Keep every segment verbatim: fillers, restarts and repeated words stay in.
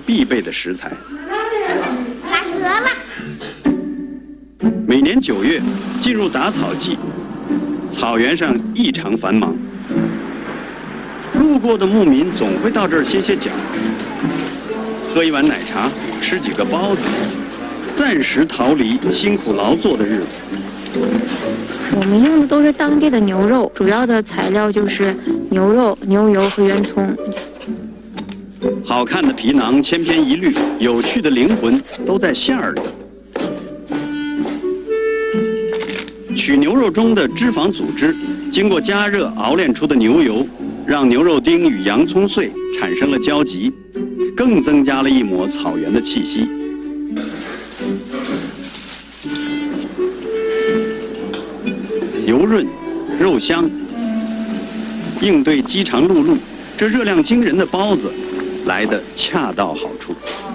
必备的食材。 拉河了。 每年九月进入打草季，草原上异常繁忙。路过的牧民总会到这儿歇歇脚，喝一碗奶茶，吃几个包子，暂时逃离辛苦劳作的日子。 我们用的都是当地的牛肉，主要的材料就是牛肉、牛油和圆葱。 好看的皮囊千篇一律，有趣的灵魂都在馅儿里。取牛肉中的脂肪组织，经过加热熬炼出的牛油，让牛肉丁与洋葱碎产生了交集，更增加了一抹草原的气息。油润，肉香，应对饥肠辘辘，这热量惊人的包子来得恰到好处。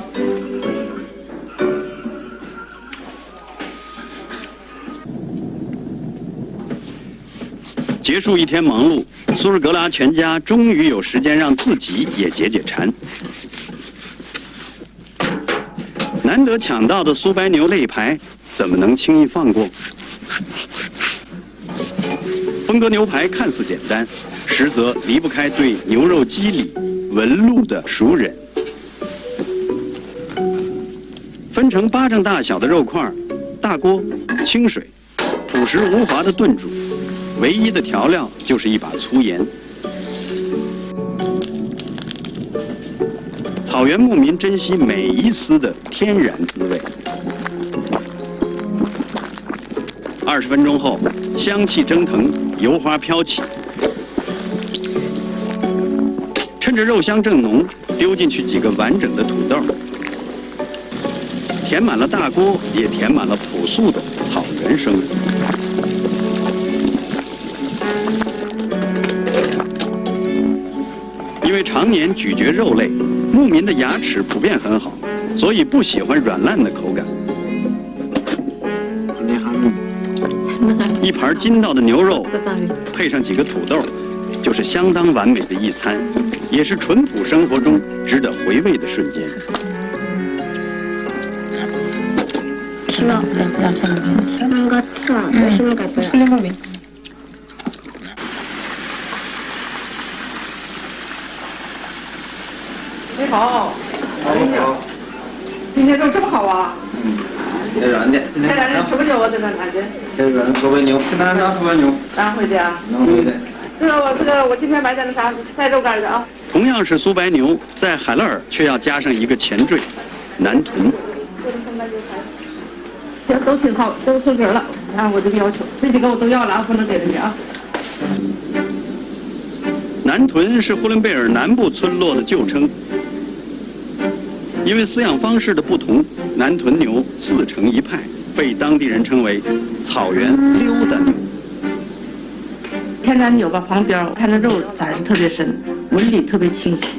结束一天忙碌，苏日格拉全家终于有时间让自己也解解馋。难得抢到的苏白牛肋排，怎么能轻易放过？风格牛排看似简单，实则离不开对牛肉肌理、纹路的熟忍。分成巴掌大小的肉块，大锅清水，朴实无华的炖煮，唯一的调料就是一把粗盐。草原牧民珍惜每一丝的天然滋味。二十分钟后，香气蒸腾，油花飘起。趁着肉香正浓，丢进去几个完整的土豆，填满了大锅，也填满了朴素的草原生活。因为常年咀嚼肉类，牧民的牙齿普遍很好，所以不喜欢软烂的口感。一盘筋道的牛肉，配上几个土豆，就是相当完美的一餐，也是淳朴生活中值得回味的瞬间。 吃了，要下面吃。 음, 같아. 열심히 갔어요. 설레모미. 你好，好，今天肉这么好啊？ 嗯，太软的。 太软的吃不消啊，这个哪去？ 太软的苏白牛，去哪拿苏白牛？ 拿回去啊？ 拿回去。 这个我这个我今天买的那啥塞肉干的啊。 同样是苏白牛，在海勒尔却要加上一个前缀——南屯。 这都挺好，都合格了。按我这个要求，自己给我都要了啊，不能给人家啊。 南屯是呼伦贝尔南部村落的旧称。 因为饲养方式的不同，南屯牛自成一派，被当地人称为“草原溜达牛”。 天然牛吧，旁边看着肉色是特别深，纹理特别清晰。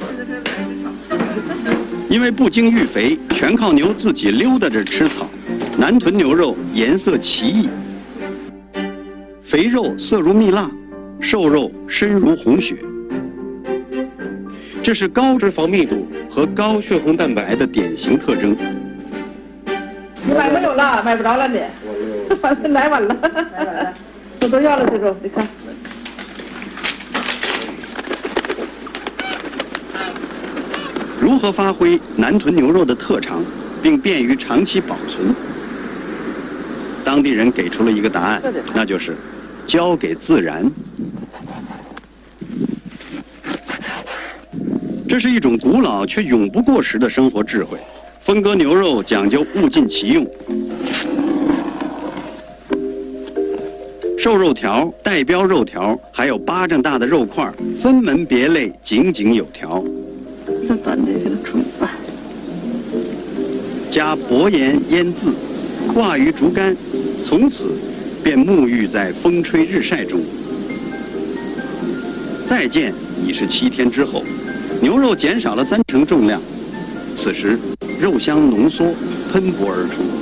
因为不经育肥，全靠牛自己溜达着吃草，南屯牛肉颜色奇异，肥肉色如蜜蜡，瘦肉深如红血。 这是高脂肪密度和高血红蛋白的典型特征。 你买没有了？买不着了你。反正来晚了。我都要了这种，你看。 如何发挥南屯牛肉的特长，并便于长期保存？当地人给出了一个答案，那就是交给自然。 这是一种古老却永不过时的生活智慧。分割牛肉讲究物尽其用，瘦肉条、带标肉条，还有巴掌大的肉块，分门别类，井井有条。 这短的这个出吧。 加薄盐腌渍，挂于竹竿，从此便沐浴在风吹日晒中。再见已是七天之后。 牛肉减少了三成重量，此时肉香浓缩，喷薄而出。